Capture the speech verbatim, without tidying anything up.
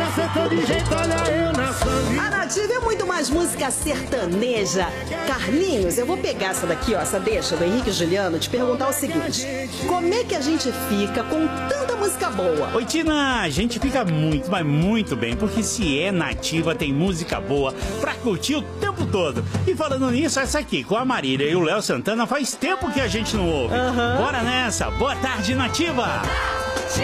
A Nativa é muito mais música sertaneja. Carlinhos, eu vou pegar essa daqui, ó, essa deixa do Henrique e Juliano, te perguntar o seguinte: como é que a gente fica com tanta música boa? Oi, Tina, a gente fica muito, mas muito bem, porque se é Nativa, tem música boa pra curtir o tempo todo. E falando nisso, essa aqui, com a Marília e o Léo Santana, faz tempo que a gente não ouve. Uhum. Bora nessa. Boa tarde, Nativa!